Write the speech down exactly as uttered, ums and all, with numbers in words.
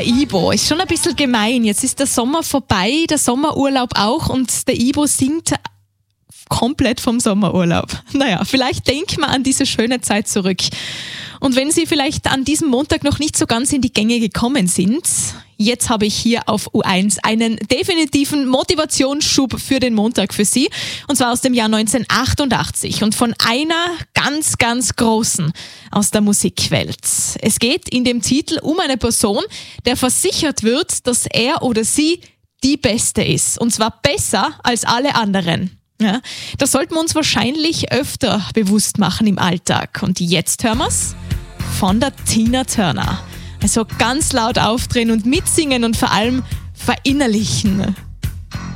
der Ibo. Ist schon ein bisschen gemein. Jetzt ist der Sommer vorbei, der Sommerurlaub auch und der Ibo singt komplett vom Sommerurlaub. Naja, vielleicht denkt man an diese schöne Zeit zurück. Und wenn Sie vielleicht an diesem Montag noch nicht so ganz in die Gänge gekommen sind, jetzt habe ich hier auf U eins einen definitiven Motivationsschub für den Montag für Sie. Und zwar aus dem Jahr neunzehnhundertachtundachtzig und von einer ganz, ganz großen aus der Musikwelt. Es geht in dem Titel um eine Person, der versichert wird, dass er oder sie die Beste ist. Und zwar besser als alle anderen. Ja, das sollten wir uns wahrscheinlich öfter bewusst machen im Alltag. Und jetzt hören wir's von der Tina Turner. Also ganz laut aufdrehen und mitsingen und vor allem verinnerlichen.